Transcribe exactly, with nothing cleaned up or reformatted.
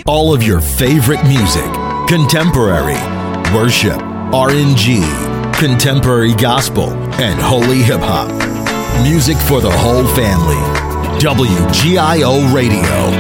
All of your favorite music, contemporary, worship, R and G, contemporary gospel, and holy hip-hop. Music for the whole family. W G I O Radio.